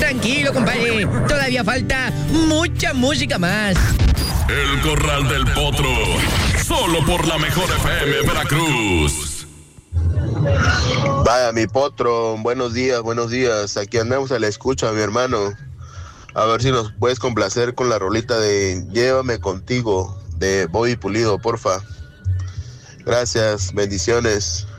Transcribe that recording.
tranquilo, compadre. Todavía falta mucha música más. El Corral del Potro, solo por la Mejor FM Veracruz. Vaya, mi Potro, buenos días. Aquí andamos a la escucha, mi hermano. A ver si nos puedes complacer con la rolita de Llévame Contigo, de Bobby Pulido, porfa. Gracias, bendiciones.